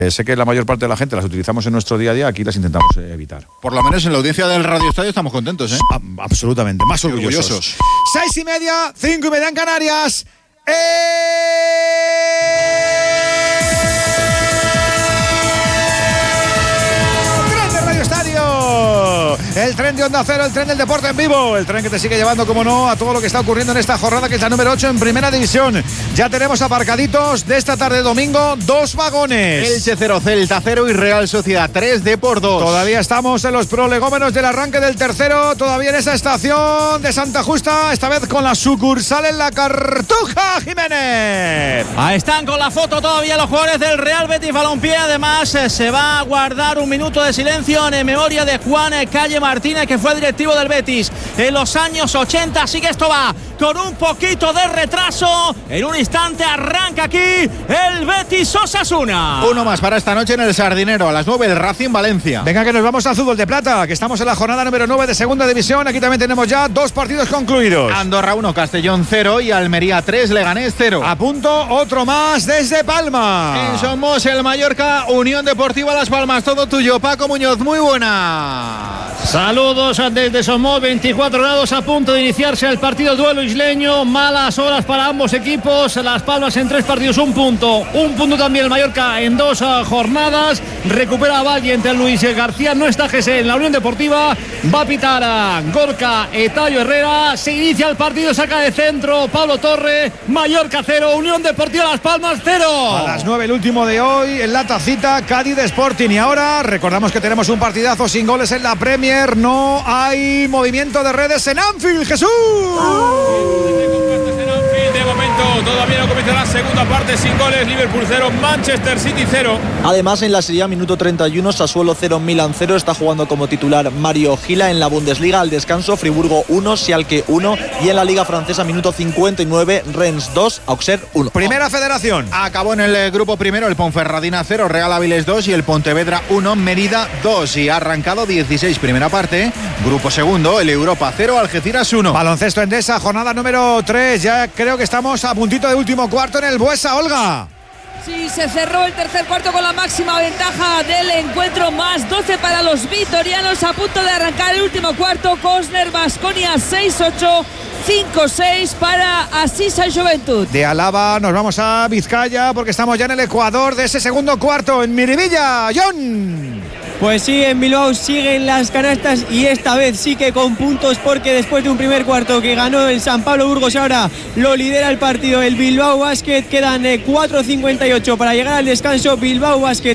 Sé que la mayor parte de la gente las utilizamos en nuestro día a día, aquí las intentamos evitar. Por lo menos en la audiencia del Radio Estadio estamos contentos, ¿eh? Absolutamente, más orgullosos. 6:30, 5:30 en Canarias. El tren de Onda Cero, el tren del deporte en vivo, el tren que te sigue llevando, como no, a todo lo que está ocurriendo en esta jornada, que es la número 8 en Primera División. Ya tenemos aparcaditos de esta tarde domingo 2 vagones. Elche 0, Celta 0 y Real Sociedad 3 de por 2. Todavía estamos en los prolegómenos del arranque del tercero, todavía en esa estación de Santa Justa, esta vez con la sucursal en la Cartuja, Jiménez. Ahí están con la foto todavía los jugadores del Real Betis Balompié. Además se va a guardar un minuto de silencio en memoria de Juan Calle Martínez, que fue directivo del Betis en los años 80, así que esto va con un poquito de retraso. En un instante arranca aquí el Betis Osasuna. Uno más para esta noche en el Sardinero, a las 9 el Racing Valencia. Venga, que nos vamos al fútbol de plata, que estamos en la jornada número 9 de Segunda División. Aquí también tenemos ya 2 partidos concluidos. Andorra 1, Castellón 0 y Almería 3, Leganés 0. A punto otro más desde Palma. En Somos, el Mallorca, Unión Deportiva Las Palmas. Todo tuyo, Paco Muñoz, muy buena. Saludos desde Somos, 24 grados, a punto de iniciarse el partido duelo isleño. Malas horas para ambos equipos. Las Palmas en 3 partidos, un punto también el Mallorca en 2 jornadas. Recupera a Valle entre Luis García, no está Jesse en la Unión Deportiva. Va a pitar a Gorka Etayo Herrera. Se inicia el partido, saca de centro Pablo Torre. Mallorca 0, Unión Deportiva Las Palmas 0. A las 9 el último de hoy en la tacita, Cádiz Sporting. Y ahora recordamos que tenemos un partidazo sin goles en la Premier. No hay movimiento de redes en Anfield, Jesús. De momento todavía no comienza la segunda parte, sin goles. Liverpool 0, Manchester City 0. Además, en la Serie A, minuto 31, Sassuolo 0, Milan 0. Está jugando como titular Mario Gila. En la Bundesliga, al descanso, Friburgo 1, Schalke 1. Y en la Liga Francesa, minuto 59, Rennes 2, Auxerre 1. Primera Federación. Acabó en el grupo primero el Ponferradina 0, Real Avilés 2 y el Pontevedra 1, Mérida 2. Y ha arrancado 16, primera parte. Grupo segundo, el Europa 0, Algeciras 1. Baloncesto Endesa, jornada número 3. Ya creo que estamos a puntito de último cuarto en el Buesa, Olga. Sí, se cerró el tercer cuarto con la máxima ventaja del encuentro, más 12 para los vitorianos, a punto de arrancar el último cuarto. Cosner, Baskonia 6-8, 5-6 para Asisa y Juventud. De Álava nos vamos a Vizcaya porque estamos ya en el Ecuador de ese segundo cuarto en Miribilla. John. Pues sí, en Bilbao siguen las canastas y esta vez sí que con puntos, porque después de un primer cuarto que ganó el San Pablo Burgos, ahora lo lidera el partido el Bilbao Basket. Quedan 4:58 para llegar al descanso. Bilbao Basket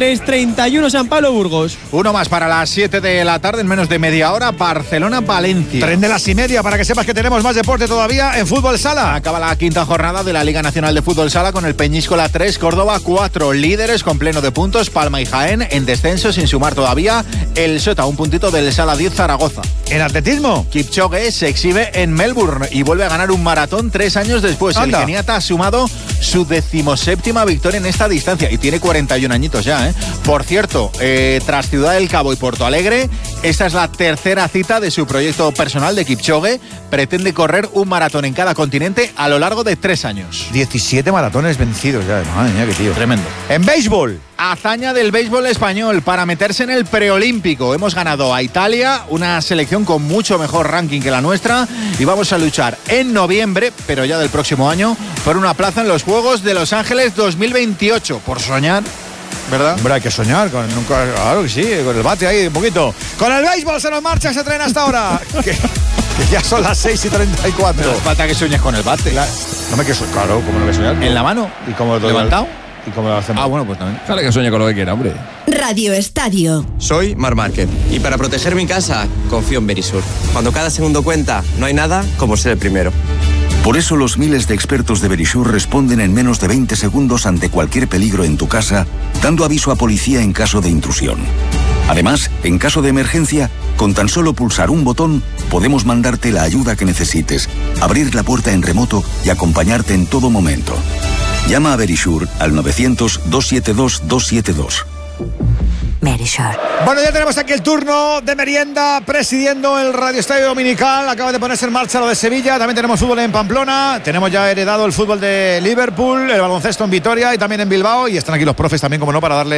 33-31 San Pablo Burgos. Uno más para las 7 de la tarde, en menos de media hora, Barcelona-Valencia. Tren de las 1:30 para que sepas que tenemos más deporte todavía en fútbol sala. Acaba la quinta jornada de la Liga Nacional de Fútbol Sala con el Peñíscola 3, Córdoba 4. Líderes con pleno de puntos, Palma y Jaén en descenso, sin sumar todavía el Sota, un puntito del Sala 10 Zaragoza. En atletismo, Kipchoge se exhibe en Melbourne y vuelve a ganar un maratón 3 años después. Anda. El keniata ha sumado su 17ª victoria en esta distancia y tiene 41 añitos ya, ¿eh? Por cierto, tras Ciudad del Cabo y Porto Alegre, esta es la tercera cita de su proyecto personal de Kipchoge. Pretende correr un maratón en cada continente a lo largo de 3 años. 17 maratones vencidos ya. Madre mía, qué tío. Tremendo. En béisbol, hazaña del béisbol español para meterse en el preolímpico. Hemos ganado a Italia, una selección con mucho mejor ranking que la nuestra, y vamos a luchar en noviembre, pero ya del próximo año, por una plaza en los Juegos de Los Ángeles 2028. Por soñar, ¿verdad? Hombre, hay que soñar, claro que sí, con el bate ahí un poquito. Con el béisbol se nos marcha ese tren hasta ahora. que ya son las 6:34. No falta que sueñes con el bate. No me quiero, claro, como no me soñar. ¿En la mano? ¿Y cómo lo levantado? ¿Y cómo lo hacemos? Ah, bueno, pues también. Sale que sueñe con lo que quiera, hombre. Radio Estadio. Soy Marc Márquez y para proteger mi casa confío en Verisur. Cuando cada segundo cuenta, no hay nada como ser el primero. Por eso los miles de expertos de Verisur responden en menos de 20 segundos ante cualquier peligro en tu casa, dando aviso a policía en caso de intrusión. Además, en caso de emergencia, con tan solo pulsar un botón, podemos mandarte la ayuda que necesites, abrir la puerta en remoto y acompañarte en todo momento. Llama a Verisur al 900-272-272. Verisure. Bueno, ya tenemos aquí el turno de merienda presidiendo el Radio Estadio Dominical. Acaba de ponerse en marcha lo de Sevilla. También tenemos fútbol en Pamplona. Tenemos ya heredado el fútbol de Liverpool, el baloncesto en Vitoria y también en Bilbao. Y están aquí los profes también, como no, para darle